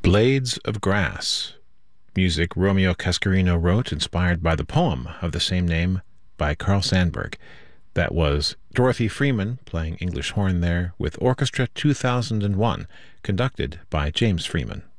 Blades of Grass. Music Romeo Cascarino wrote, inspired by the poem of the same name by Carl Sandburg. That was Dorothy Freeman playing English horn there with Orchestra 2001, conducted by James Freeman.